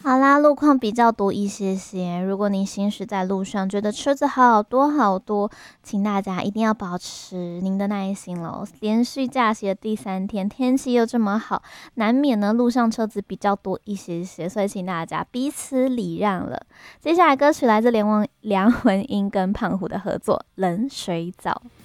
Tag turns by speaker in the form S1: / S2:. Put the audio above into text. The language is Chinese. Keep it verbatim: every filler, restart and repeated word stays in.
S1: 好啦，路况比较多一些些。如果您行驶在路上，觉得车子好多好多，请大家一定要保持您的耐心喽。连续假期的第三天，天气又这么好，难免呢路上车子比较多一些些，所以请大家彼此礼让了。接下来歌曲来自梁文梁文音跟胖虎的合作《冷水澡》。